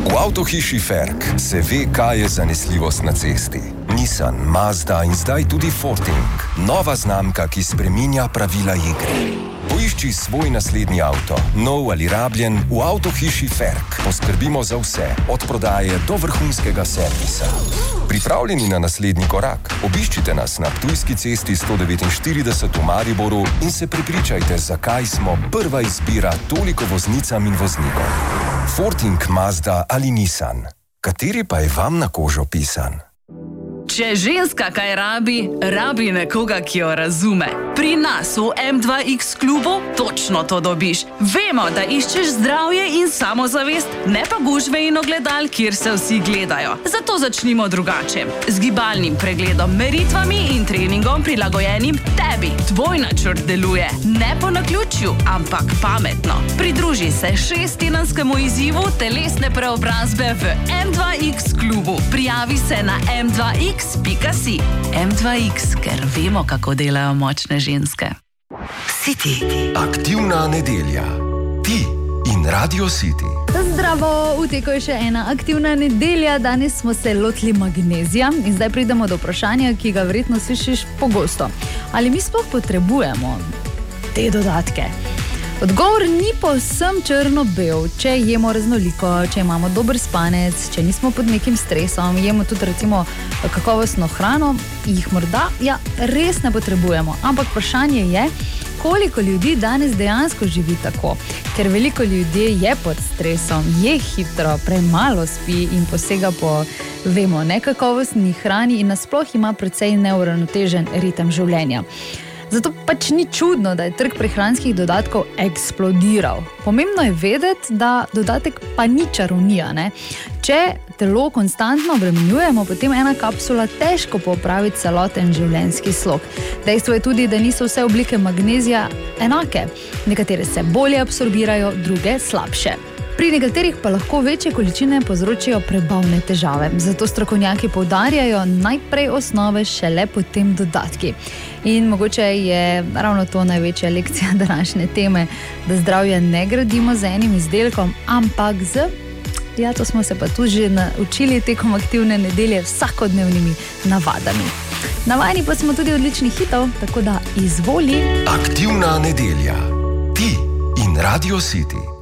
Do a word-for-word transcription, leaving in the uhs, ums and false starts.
V avtohiši Ferk se ve, kaj je zanesljivost na cesti. Nissan, Mazda in zdaj tudi Forting. Nova znamka, ki spreminja pravila igre. Poišči svoj naslednji avto, nov ali rabljen, v avtohiši Ferk. Poskrbimo za vse, od prodaje do vrhunskega servisa. Pripravljeni na naslednji korak? Obiščite nas na Ptujski cesti sto devetinštirideset v Mariboru in se prepričajte, zakaj smo prva izbira toliko voznicam in voznikom. Forting, Mazda ali Nissan. Kateri pa je vam na kožo pisan? Če ženska kaj rabi, rabi nekoga, ki jo razume. Pri nas v em dva iks klubu točno to dobiš. Vemo, da iščeš zdravje in samozavest, ne pa gužve in ogledal, kjer se vsi gledajo. Zato začnimo drugače. Z gibalnim pregledom, meritvami in treningom prilagojenim tebi. Tvoj načrt deluje. Ne po naključju, ampak pametno. Pridruži se šesttedenskemu izzivu telesne preobrazbe v em dva iks klubu. Prijavi se na em dva iks pika si. em dva iks, ker vemo, kako delajo močne ženske. City. Aktivna nedelja. Ti in Radio City. Zdravo, v teku je še ena aktivna nedelja. Danes smo se lotili magnezija in zdaj pridemo do vprašanja, ki ga verjetno slišiš pogosto. Ali mi sploh potrebujemo te dodatke? Odgovor ni povsem črno-bel. Če jemo raznoliko, če imamo dober spanec, če nismo pod nekim stresom, jemo tudi recimo kakovostno hrano, jih morda ja, res ne potrebujemo. Ampak vprašanje je, koliko ljudi danes dejansko živi tako. Ker veliko ljudi je pod stresom, je hitro, premalo spi in posega po, vemo, nekakovostni hrani in nasploh ima precej neuravnotežen ritem življenja. Zato pač ni čudno, da je trg prehranskih dodatkov eksplodiral. Pomembno je vedeti, da dodatek pa ni čarovnija, ne? Če telo konstantno obremenjujemo, potem ena kapsula težko popravi celoten življenjski slog. Dejstvo je tudi, da niso vse oblike magnezija enake. Nekatere se bolje absorbirajo, druge slabše. Pri nekaterih pa lahko večje količine povzročijo prebavne težave. Zato strokovnjaki poudarjajo najprej osnove, šele potem dodatki. In mogoče je ravno to največja lekcija današnje teme, da zdravje ne gradimo z enim izdelkom, ampak z, ja, to smo se pa tudi že naučili tekom aktivne nedelje, vsakodnevnimi navadami. Navajeni pa smo tudi odličnih hitov, tako da izvoli. Aktivna nedelja. Ti in Radio City.